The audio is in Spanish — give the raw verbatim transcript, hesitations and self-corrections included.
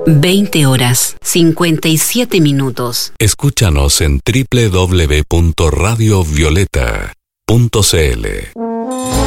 veinte horas, cincuenta y siete minutos. Escúchanos en doble u doble u doble u punto radio violeta punto c l.